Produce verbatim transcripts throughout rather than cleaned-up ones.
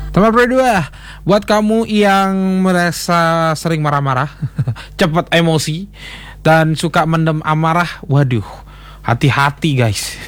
Nomor berdua, buat kamu yang merasa sering marah-marah, cepat emosi, dan suka mendem amarah, waduh, hati-hati guys.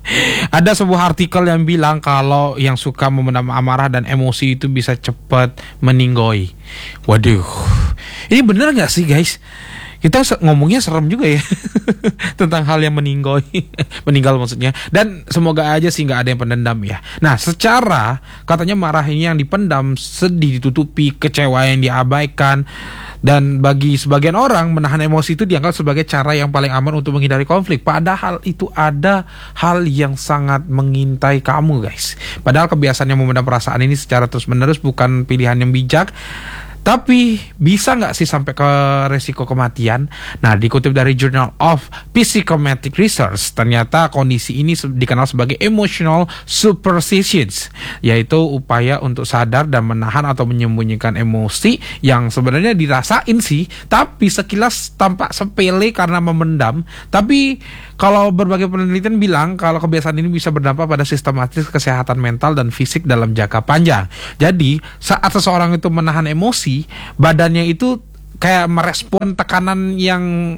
Ada sebuah artikel yang bilang kalau yang suka memendam amarah dan emosi itu bisa cepat meninggoy. Waduh, ini bener gak sih guys? Kita ngomongnya serem juga ya tentang hal yang meninggoy, meninggal maksudnya. Dan semoga aja sih nggak ada yang pendendam ya. Nah, secara katanya marah ini yang dipendam, sedih ditutupi, kecewa yang diabaikan. Dan bagi sebagian orang, menahan emosi itu dianggap sebagai cara yang paling aman untuk menghindari konflik. Padahal itu ada hal yang sangat mengintai kamu guys. Padahal kebiasaan yang memendam perasaan ini secara terus-menerus bukan pilihan yang bijak. Tapi bisa nggak sih sampai ke resiko kematian? Nah, dikutip dari Journal of Psychometric Research, ternyata kondisi ini dikenal sebagai emotional superstitions, yaitu upaya untuk sadar dan menahan atau menyembunyikan emosi yang sebenarnya dirasain sih, tapi sekilas tampak sepele karena memendam. Tapi kalau berbagai penelitian bilang kalau kebiasaan ini bisa berdampak pada sistematis kesehatan mental dan fisik dalam jangka panjang. Jadi, saat seseorang itu menahan emosi, badannya itu kayak merespon tekanan yang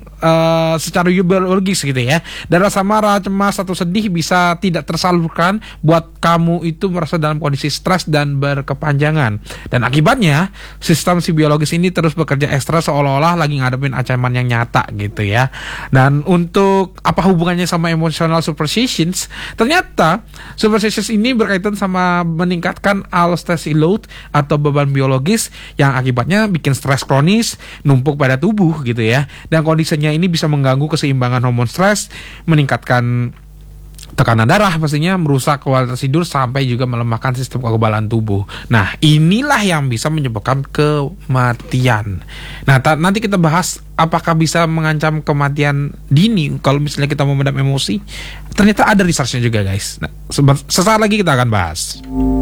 uh, secara biologis gitu ya. Dan rasa marah, cemas, atau sedih bisa tidak tersalurkan, buat kamu itu merasa dalam kondisi stres dan berkepanjangan. Dan akibatnya sistem si biologis ini terus bekerja ekstra seolah-olah lagi ngadepin ancaman yang nyata gitu ya. Dan untuk apa hubungannya sama emotional superstitions? Ternyata superstitions ini berkaitan sama meningkatkan allostatic load atau beban biologis yang akibatnya bikin stres kronis numpuk pada tubuh gitu ya. Dan kondisinya ini bisa mengganggu keseimbangan hormon stres, meningkatkan tekanan darah pastinya, merusak kualitas tidur, sampai juga melemahkan sistem kekebalan tubuh. Nah, inilah yang bisa menyebabkan kematian. Nah, ta- nanti kita bahas apakah bisa mengancam kematian dini kalau misalnya kita memendam emosi. Ternyata ada researchnya juga guys. Nah, sesaat lagi kita akan bahas.